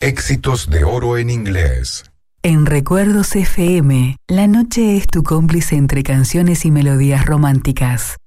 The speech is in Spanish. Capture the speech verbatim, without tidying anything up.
Éxitos de oro en inglés. En Recuerdos F M, la noche es tu cómplice entre canciones y melodías románticas.